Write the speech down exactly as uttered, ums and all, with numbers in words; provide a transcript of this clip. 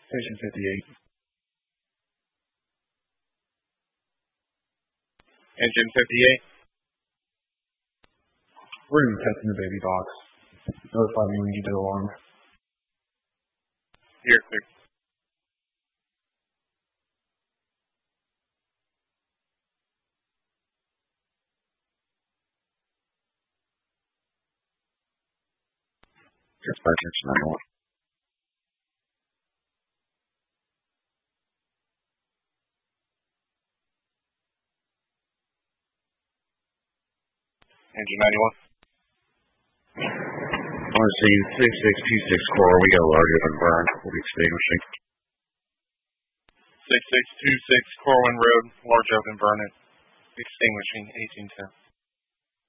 Station fifty-eight. Engine fifty-eight. Room testing the baby box. Notify me when you get alarm. Here, clear. Dispatch engine ninety-one. Engine ninety-one. On scene six six two six core, we got a large open burn. We'll be extinguishing. six six two six Corwin Road, large open burn at extinguishing eighteen ten.